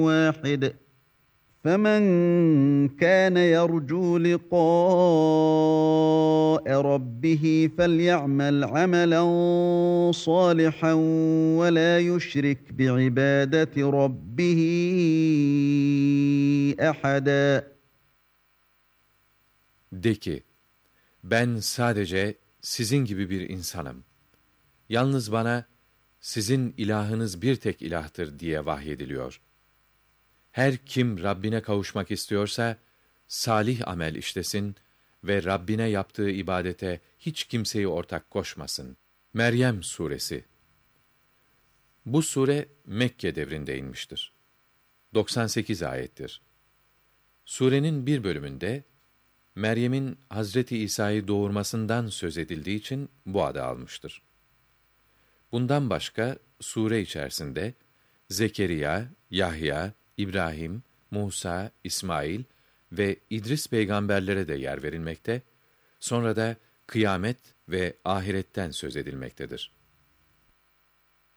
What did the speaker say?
واحد فمن كان يرجو لقاء ربه فليعمل عملا صالحا ولا يشرك بعبادة ربه أحدا. De ki, ben sadece sizin gibi bir insanım. Yalnız bana, sizin ilahınız bir tek ilahtır diye vahyediliyor. Her kim Rabbine kavuşmak istiyorsa, salih amel işlesin ve Rabbine yaptığı ibadete hiç kimseyi ortak koşmasın. Meryem Suresi. Bu sure Mekke devrinde inmiştir. 98 ayettir. Surenin bir bölümünde Meryem'in Hazreti İsa'yı doğurmasından söz edildiği için bu adı almıştır. Bundan başka sure içerisinde Zekeriya, Yahya, İbrahim, Musa, İsmail ve İdris peygamberlere de yer verilmekte, sonra da kıyamet ve ahiretten söz edilmektedir.